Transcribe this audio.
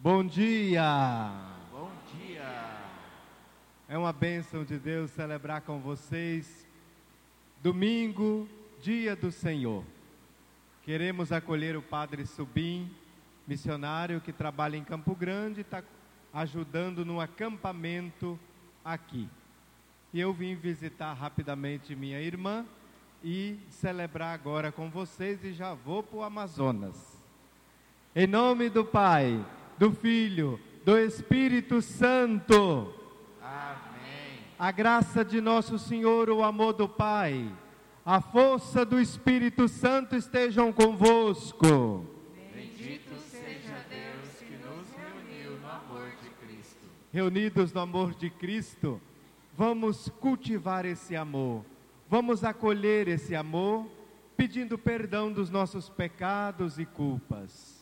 Bom dia! Bom dia! É uma bênção de Deus celebrar com vocês domingo, dia do Senhor. Queremos acolher o Padre Subim, missionário que trabalha em Campo Grande e está ajudando no acampamento aqui. E eu vim visitar rapidamente minha irmã e celebrar agora com vocês e já vou para o Amazonas. Em nome do Pai, do Filho, do Espírito Santo. Amém. A graça de nosso Senhor, o amor do Pai, a força do Espírito Santo estejam convosco. Bendito seja Deus que nos reuniu no amor de Cristo. Reunidos no amor de Cristo, vamos cultivar esse amor, vamos acolher esse amor, pedindo perdão dos nossos pecados e culpas.